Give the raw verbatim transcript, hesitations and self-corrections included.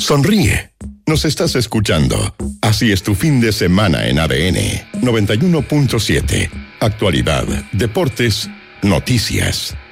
Sonríe. Nos estás escuchando. Así es tu fin de semana en A D N noventa y uno punto siete. Actualidad, deportes, noticias.